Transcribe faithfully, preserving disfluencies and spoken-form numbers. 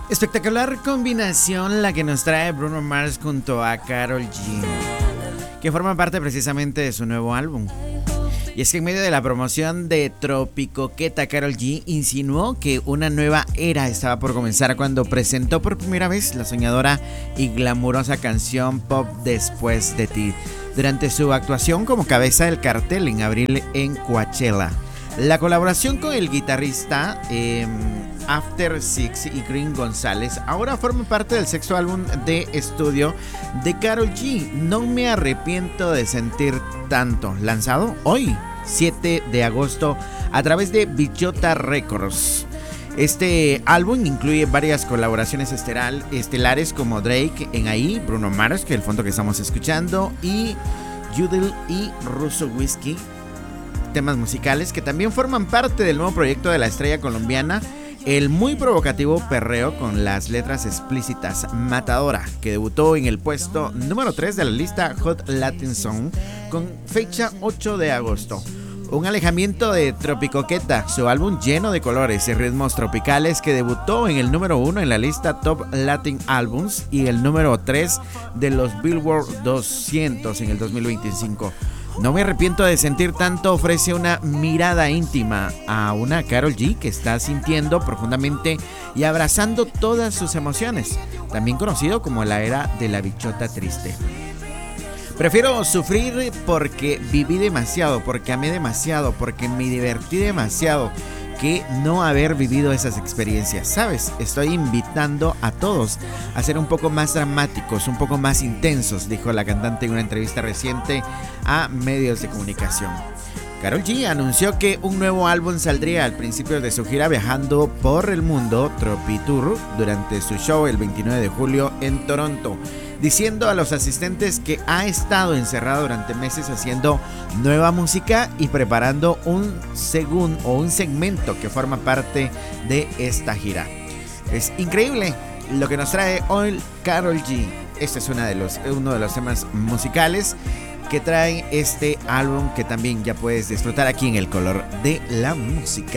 Espectacular combinación la que nos trae Bruno Mars junto a Karol G, que forma parte precisamente de su nuevo álbum. Y es que en medio de la promoción de Tropicoqueta, Karol G insinuó que una nueva era estaba por comenzar cuando presentó por primera vez la soñadora y glamurosa canción Pop Después de Ti, durante su actuación como cabeza del cartel en abril en Coachella. La colaboración con el guitarrista eh, After Six y Green González ahora forma parte del sexto álbum de estudio de Karol G, No me arrepiento de sentir tanto, lanzado hoy, siete de agosto, a través de Bichota Records. Este álbum incluye varias colaboraciones estelar, estelares como Drake en ahí, Bruno Mars, que es el fondo que estamos escuchando, y Yudel y Russo Whiskey, temas musicales que también forman parte del nuevo proyecto de la estrella colombiana, el muy provocativo perreo con las letras explícitas Matadora, que debutó en el puesto número tres de la lista Hot Latin Song con fecha ocho de agosto. Un alejamiento de Tropicoqueta, su álbum lleno de colores y ritmos tropicales que debutó en el número uno en la lista Top Latin Albums y el número tres de los Billboard doscientos en el dos mil veinticinco. No me arrepiento de sentir tanto ofrece una mirada íntima a una Karol G que está sintiendo profundamente y abrazando todas sus emociones, también conocido como la era de la bichota triste. Prefiero sufrir porque viví demasiado, porque amé demasiado, porque me divertí demasiado, que no haber vivido esas experiencias. ¿Sabes? Estoy invitando a todos a ser un poco más dramáticos, un poco más intensos, dijo la cantante en una entrevista reciente a medios de comunicación. Karol G anunció que un nuevo álbum saldría al principio de su gira viajando por el mundo Tropi Tour durante su show el veintinueve de julio en Toronto, diciendo a los asistentes que ha estado encerrado durante meses haciendo nueva música y preparando un segundo o un segmento que forma parte de esta gira. Es increíble lo que nos trae hoy Karol G. Este es una de los, uno de los temas musicales que traen este álbum que también ya puedes disfrutar aquí en El Color de la Música.